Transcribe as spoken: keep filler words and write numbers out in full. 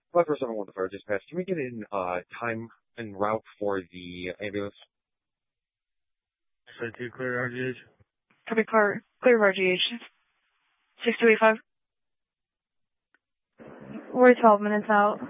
five four seven one to fire dispatch. Can we get in uh, time and route for the ambulance? Side two, clear R G H. Copy, clear, clear R G H. six two eight five. We're twelve minutes out.